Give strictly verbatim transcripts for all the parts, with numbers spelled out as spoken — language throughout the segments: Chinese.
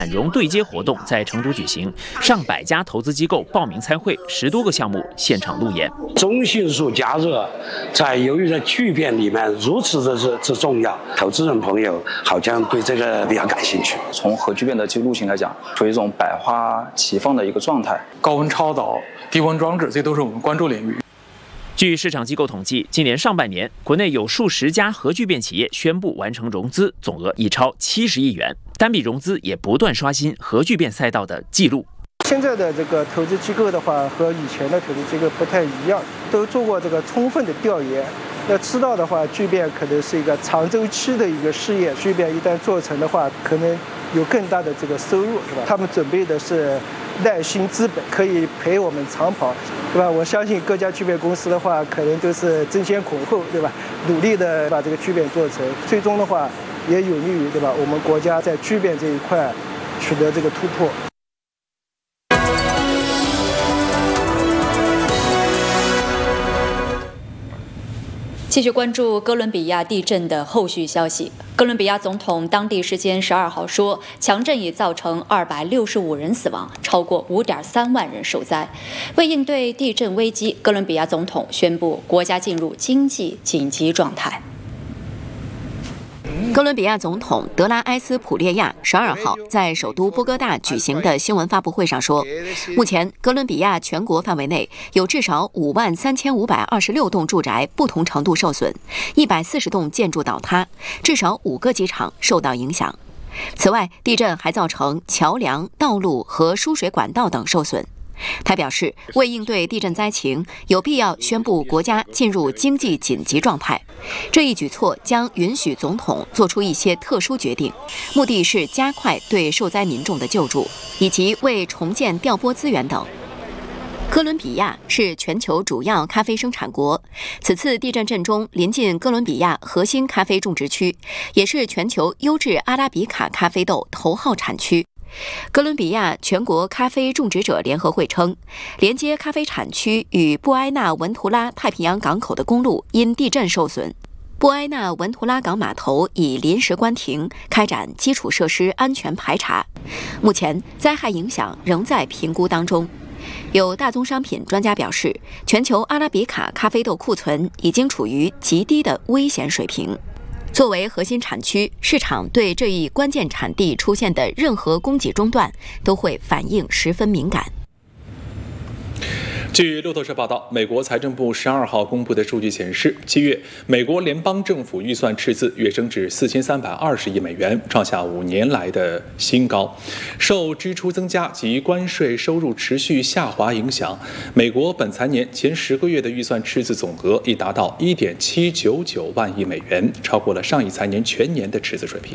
融对接活动在成都举行，上百家投资机构报名参会，十多个项目现场路演。 中性素加热，在由于在聚变里面如此的之之重要，投资人朋友好像对这个比较感兴趣。 从核聚变的这个路径来讲，属于一种百花齐放的一个状态。 高温超导、低温装置，这都是我们关注领域。 据市场机构统计，今年上半年，国内有数十家核聚变企业宣布完成融资，总额已超七十亿元。单笔融资也不断刷新核聚变赛道的纪录。 现在的这个投资机构的话，和以前的投资机构不太一样，都做过这个充分的调研。要知道的话，聚变可能是一个长周期的一个事业，聚变一旦做成的话，可能有更大的这个收入，是吧？他们准备的是耐心资本，可以陪我们长跑，对吧？我相信各家聚变公司的话，可能都是争先恐后，对吧？努力的把这个聚变做成，最终的话也有利于，对吧？我们国家在聚变这一块取得这个突破。 继续关注哥伦比亚地震的后续消息。哥伦比亚总统当地时间十二号说，强震已造成二百六十五人死亡，超过五点三万人受灾。为应对地震危机，哥伦比亚总统宣布国家进入经济紧急状态。 哥伦比亚总统德拉埃斯普列亚十二号在首都波哥大举行的新闻发布会上说，目前哥伦比亚全国范围内有至少五万三千五百二十六栋住宅不同程度受损，一百四十栋建筑倒塌，至少五个机场受到影响。此外，地震还造成桥梁、道路和输水管道等受损。他表示，为应对地震灾情，有必要宣布国家进入经济紧急状态。这一举措将允许总统做出一些特殊决定，目的是加快对受灾民众的救助，以及为重建调拨资源等。哥伦比亚是全球主要咖啡生产国，此次地震震中临近哥伦比亚核心咖啡种植区，也是全球优质阿拉比卡咖啡豆头号产区。哥伦比亚全国咖啡种植者联合会称，连接咖啡产区与布埃纳文图拉太平洋港口的公路因地震受损，布埃纳文图拉港码头已临时关停，开展基础设施安全排查。目前灾害影响仍在评估当中。有大宗商品专家表示，全球阿拉比卡咖啡豆库存已经处于极低的危险水平。作为核心产区，市场对这一关键产地出现的任何供给中断都会反应十分敏感。 据路透社报道，美国财政部十二号公布的数据显示，七月美国联邦政府预算赤字跃升至四千三百二十亿美元，创下五年来的新高。受支出增加及关税收入持续下滑影响，美国本财年前十个月的预算赤字总额已达到一点七九九万亿美元，超过了上一财年全年的赤字水平。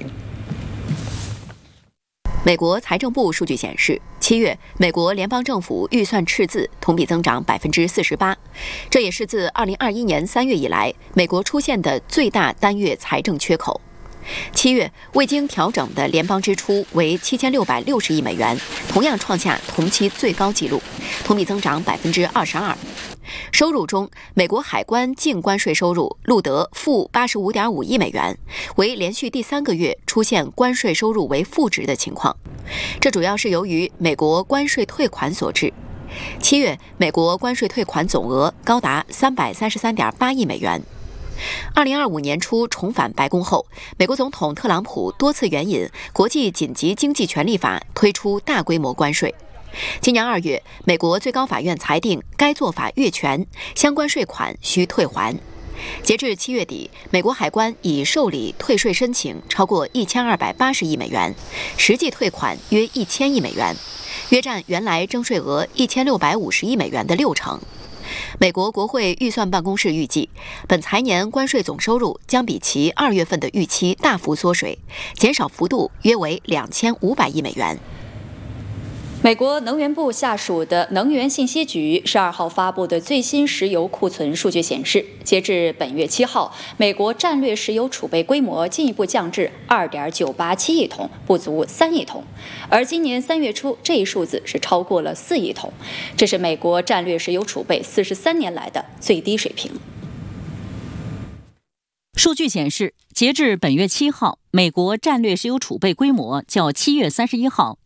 美国财政部数据显示，七月美国联邦政府预算赤字同比增长百分之四十八，这也是自二零二一年三月以来美国出现的最大单月财政缺口。七月未经调整的联邦支出为七千六百六十亿美元，同样创下同期最高纪录，同比增长百分之二十二。收入中，美国海关净关税收入录得负八十五点五亿美元，为连续第三个月出现关税收入为负值的情况。这主要是由于美国关税退款所致。七月，美国关税退款总额高达三百三十三点八亿美元。二零二五年初重返白宫后，美国总统特朗普多次援引国际紧急经济权利法推出大规模关税。今年二月，美国最高法院裁定该做法越权，相关税款需退还。截至七月底，美国海关已受理退税申请超过一千二百八十亿美元，实际退款约一千亿美元，约占原来征税额一千六百五十亿美元的六成。美国国会预算办公室预计，本财年关税总收入将比其二月份的预期大幅缩水，减少幅度约为两千五百亿美元。 美国能源部下属的能源信息局十二号发布的最新石油库存数据显示，截至本月七号，美国战略石油储备规模进一步降至二点九八七亿桶，不足三亿桶。而今年三月初，这一数字是超过了四亿桶，这是美国战略石油储备四十三年来的最低水平。 数据显示，截至本月七号，美国战略石油储备规模较七月三十一号